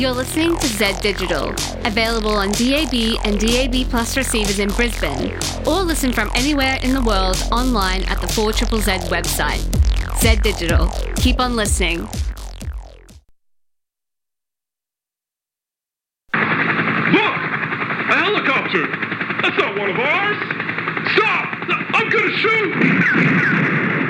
You're listening to Z Digital, available on DAB and DAB Plus receivers in Brisbane, or listen from anywhere in the world online at the 4ZZZ website. Z Digital. Keep on listening. Look! A helicopter! That's not one of ours! Stop! I'm gonna shoot!